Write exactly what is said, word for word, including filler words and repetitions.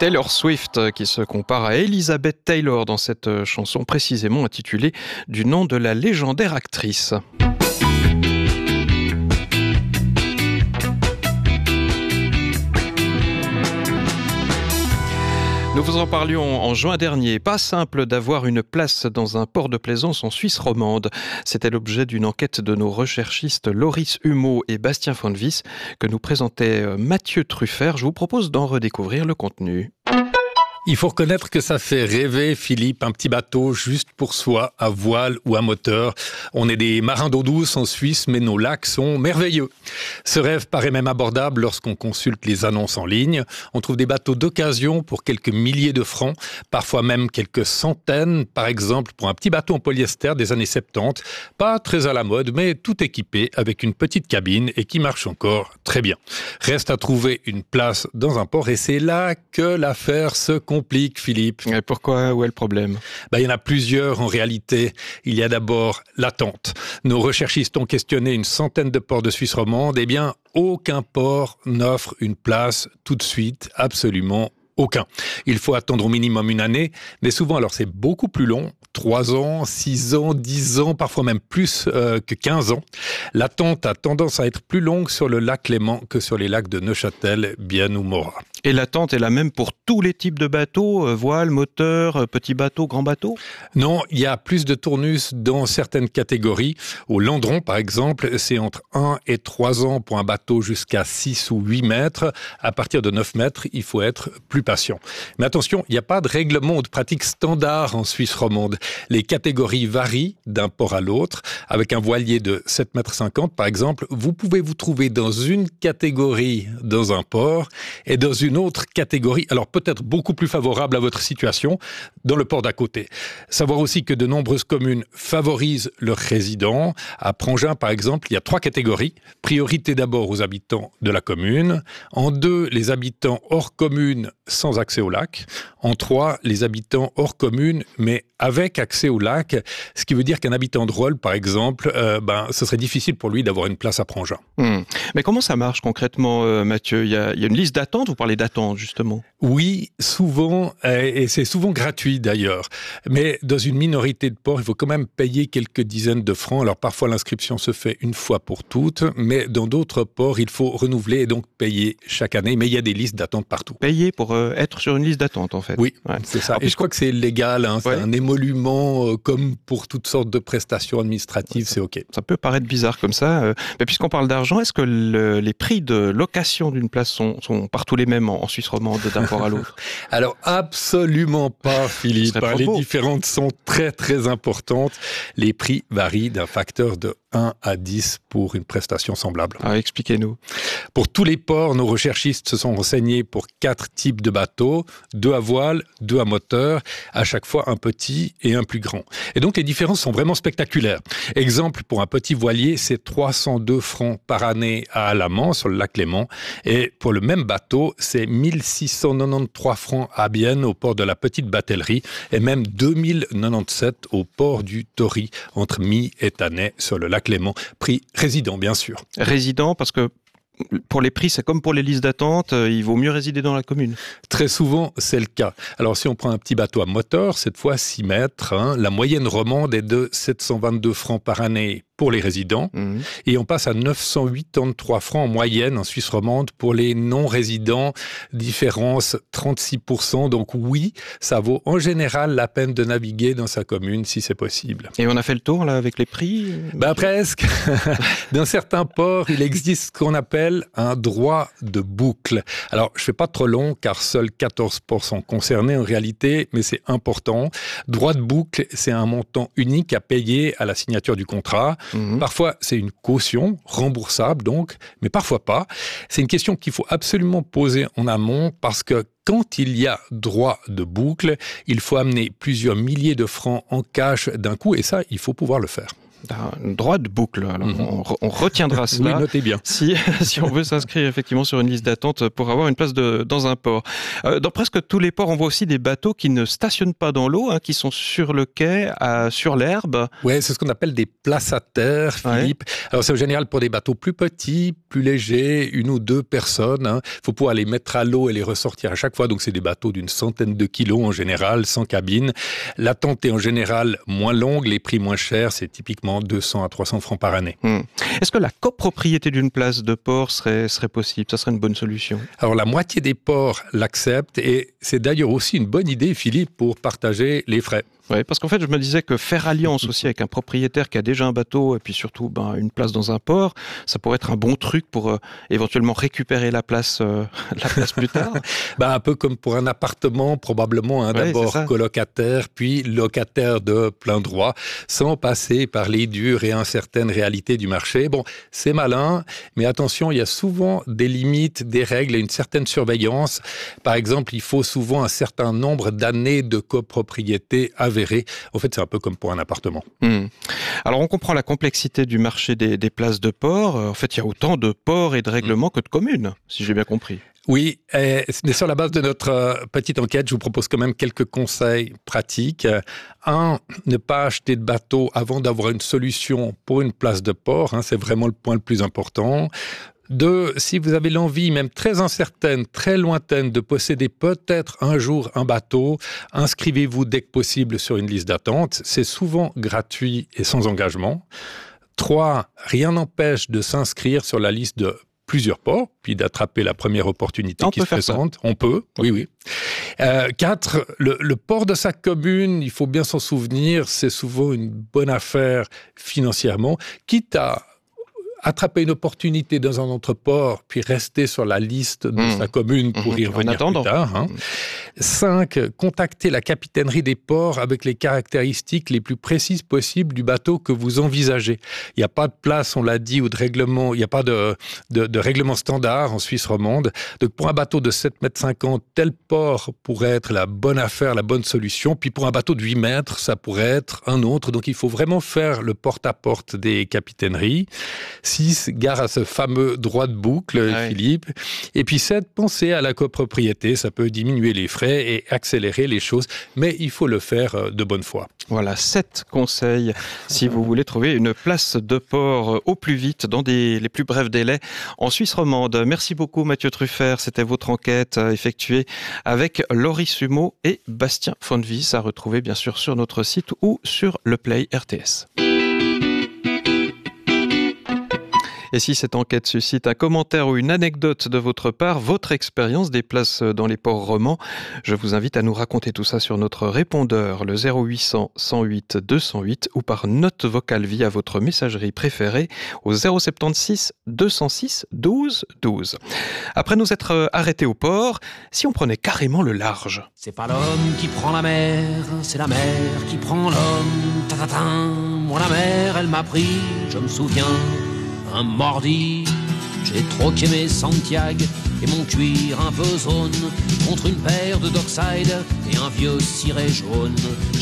Taylor Swift qui se compare à Elizabeth Taylor dans cette chanson précisément intitulée du nom de la légendaire actrice. Nous vous en parlions en juin dernier. Pas simple d'avoir une place dans un port de plaisance en Suisse romande. C'était l'objet d'une enquête de nos recherchistes Loris Humeau et Bastien Fonvis que nous présentait Mathieu Truffert. Je vous propose d'en redécouvrir le contenu. Il faut reconnaître que ça fait rêver, Philippe, un petit bateau juste pour soi, à voile ou à moteur. On est des marins d'eau douce en Suisse, mais nos lacs sont merveilleux. Ce rêve paraît même abordable lorsqu'on consulte les annonces en ligne. On trouve des bateaux d'occasion pour quelques milliers de francs, parfois même quelques centaines, par exemple pour un petit bateau en polyester des années soixante-dix. Pas très à la mode, mais tout équipé avec une petite cabine et qui marche encore très bien. Reste à trouver une place dans un port et c'est là que l'affaire se complique. complique, Philippe. Et pourquoi? Où est le problème? Ben, il y en a plusieurs en réalité. Il y a d'abord l'attente. Nos recherchistes ont questionné une centaine de ports de Suisse romande. Eh bien, aucun port n'offre une place tout de suite, absolument aucun. Il faut attendre au minimum une année, mais souvent, alors c'est beaucoup plus long, trois ans, six ans, dix ans, parfois même plus euh, que quinze ans. L'attente a tendance à être plus longue sur le lac Léman que sur les lacs de Neuchâtel, Bienne ou Morat. Et l'attente est la même pour tous les types de bateaux, euh, voile, moteur, euh, petit bateau, grand bateau? Non, il y a plus de tournus dans certaines catégories. Au Landron, par exemple, c'est entre un et trois ans pour un bateau jusqu'à six ou huit mètres. À partir de neuf mètres, il faut être plus patient. Mais attention, il n'y a pas de règlement ou de pratique standard en Suisse romande. Les catégories varient d'un port à l'autre. Avec un voilier de sept mètres cinquante, par exemple, vous pouvez vous trouver dans une catégorie dans un port et dans une autre catégorie, alors peut-être beaucoup plus favorable à votre situation, dans le port d'à côté. Savoir aussi que de nombreuses communes favorisent leurs résidents. À Prangin, par exemple, il y a trois catégories. Priorité d'abord aux habitants de la commune. En deux, les habitants hors commune sans accès au lac. En trois, les habitants hors commune, mais avec accès au lac, ce qui veut dire qu'un habitant de Rolle, par exemple, euh, ben, ce serait difficile pour lui d'avoir une place à Prangin. Mmh. Mais comment ça marche concrètement, euh, Mathieu? Il y, a, il y a une liste d'attente, vous parlez d'attente justement. Oui, souvent, et c'est souvent gratuit d'ailleurs. Mais dans une minorité de ports, il faut quand même payer quelques dizaines de francs. Alors parfois l'inscription se fait une fois pour toutes, mais dans d'autres ports, il faut renouveler et donc payer chaque année. Mais il y a des listes d'attente partout. Payer pour euh, être sur une liste d'attente en fait. Oui, ouais. C'est ça. Alors, et je crois que c'est légal, hein, c'est ouais. un émolument euh, comme pour toutes sortes de prestations administratives, ça, c'est OK. Ça peut paraître bizarre comme ça. Euh, mais puisqu'on parle d'argent, est-ce que le, les prix de location d'une place sont, sont partout les mêmes en, en Suisse romande d'un port à l'autre? Alors absolument pas, Philippe. Hein, les différences sont très très importantes. Les prix varient d'un facteur de un à dix pour une prestation semblable. Ah, expliquez-nous. Pour tous les ports, nos recherchistes se sont renseignés pour quatre types de bateaux, deux à voile, deux à moteur, à chaque fois un petit et un plus grand. Et donc les différences sont vraiment spectaculaires. Exemple, pour un petit voilier, c'est trois cent deux francs par année à Alamans, sur le lac Léman. Et pour le même bateau, c'est mille six cent quatre-vingt-treize francs à Bienne, au port de la Petite Batellerie, et même deux mille quatre-vingt-dix-sept au port du Tory, entre My et Tannay, sur le lac Léman. Prix résident, bien sûr. Résident, parce que pour les prix, c'est comme pour les listes d'attente, il vaut mieux résider dans la commune. Très souvent, c'est le cas. Alors, si on prend un petit bateau à moteur, cette fois six mètres, hein, la moyenne romande est de sept cent vingt-deux francs par année pour les résidents, mmh. et on passe à neuf cent quatre-vingt-treize francs en moyenne en Suisse romande pour les non-résidents, différence trente-six pour cent. Donc oui, ça vaut en général la peine de naviguer dans sa commune si c'est possible. Et on a fait le tour là avec les prix? Ben presque. Dans certains ports, il existe ce qu'on appelle un droit de boucle. Alors, je fais pas trop long car seuls quatorze pour cent concernés en réalité, mais c'est important. Droit de boucle, c'est un montant unique à payer à la signature du contrat. Mmh. Parfois, c'est une caution, remboursable donc, mais parfois pas. C'est une question qu'il faut absolument poser en amont parce que quand il y a droit de boucle, il faut amener plusieurs milliers de francs en cash d'un coup et ça, il faut pouvoir le faire. Une droite boucle. Alors, mmh. on, on retiendra cela. Oui, notez bien. Si, si on veut s'inscrire effectivement sur une liste d'attente pour avoir une place de, dans un port. Euh, dans presque tous les ports, on voit aussi des bateaux qui ne stationnent pas dans l'eau, hein, qui sont sur le quai, à, sur l'herbe. Oui, c'est ce qu'on appelle des places à terre, Philippe. Ouais. Alors c'est en général pour des bateaux plus petits, plus légers, une ou deux personnes. Il hein. faut pouvoir les mettre à l'eau et les ressortir à chaque fois. Donc c'est des bateaux d'une centaine de kilos en général, sans cabine. L'attente est en général moins longue, les prix moins chers, c'est typiquement deux cents à trois cents francs par année. Hum. Est-ce que la copropriété d'une place de port serait, serait possible? Ça serait une bonne solution? Alors la moitié des ports l'acceptent et c'est d'ailleurs aussi une bonne idée, Philippe, pour partager les frais. Oui, parce qu'en fait, je me disais que faire alliance aussi avec un propriétaire qui a déjà un bateau et puis surtout ben, une place dans un port, ça pourrait être un bon truc pour euh, éventuellement récupérer la place, euh, la place plus tard. ben, un peu comme pour un appartement, probablement, hein, ouais, d'abord colocataire, puis locataire de plein droit, sans passer par les dures et incertaines réalités du marché. Bon, c'est malin, mais attention, il y a souvent des limites, des règles et une certaine surveillance. Par exemple, il faut souvent un certain nombre d'années de copropriété avérée. En fait, c'est un peu comme pour un appartement. Mmh. Alors, on comprend la complexité du marché des, des places de port. En fait, il y a autant de ports et de règlements mmh. que de communes, si j'ai bien compris. Oui, et sur la base de notre petite enquête, je vous propose quand même quelques conseils pratiques. Un, ne pas acheter de bateau avant d'avoir une solution pour une place de port, hein, c'est vraiment le point le plus important. Deux, si vous avez l'envie, même très incertaine, très lointaine, de posséder peut-être un jour un bateau, inscrivez-vous dès que possible sur une liste d'attente. C'est souvent gratuit et sans engagement. Trois, rien n'empêche de s'inscrire sur la liste de plusieurs ports, puis d'attraper la première opportunité On qui se présente. On peut, oui, oui. Euh, quatre, le, le port de sa commune, il faut bien s'en souvenir, c'est souvent une bonne affaire financièrement, quitte à attraper une opportunité dans un autre port, puis rester sur la liste de mmh. sa commune pour mmh. y revenir plus tard. Hein. Cinq, contacter la capitainerie des ports avec les caractéristiques les plus précises possibles du bateau que vous envisagez. Il n'y a pas de place, on l'a dit, ou de règlement, il n'y a pas de, de, de règlement standard en Suisse romande. Donc pour un bateau de sept mètres cinquante, tel port pourrait être la bonne affaire, la bonne solution. Puis pour un bateau de huit mètres, ça pourrait être un autre. Donc il faut vraiment faire le porte-à-porte des capitaineries. Six, gare à ce fameux droit de boucle, ah Philippe. Oui. Et puis sept, pensez à la copropriété. Ça peut diminuer les frais et accélérer les choses, mais il faut le faire de bonne foi. Voilà, sept conseils si vous voulez trouver une place de port au plus vite, dans des, les plus brefs délais en Suisse romande. Merci beaucoup Mathieu Truffert, c'était votre enquête effectuée avec Laurie Sumeau et Bastien Fonvis, à retrouver bien sûr sur notre site ou sur le Play R T S. Et si cette enquête suscite un commentaire ou une anecdote de votre part, votre expérience des places dans les ports romans, je vous invite à nous raconter tout ça sur notre répondeur, le zéro huit cents, cent huit, deux cent huit, ou par note vocale via votre messagerie préférée au zéro soixante-seize, deux cent six, douze, douze. Après nous être arrêtés au port, si on prenait carrément le large. C'est pas l'homme qui prend la mer, c'est la mer qui prend l'homme. Ta-ta-ta, moi la mer, elle m'a pris, je me souviens. Un mordi, j'ai troqué mes Santiago et mon cuir un peu zone contre une paire de Dockside et un vieux ciré jaune.